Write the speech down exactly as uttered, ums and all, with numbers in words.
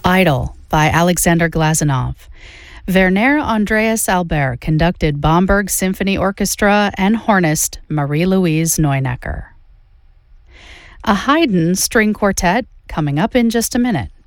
Idle by Alexander Glazunov. Werner Andreas Albert conducted Bamberg Symphony Orchestra and hornist Marie-Louise Neunecker. A Haydn string quartet coming up in just a minute.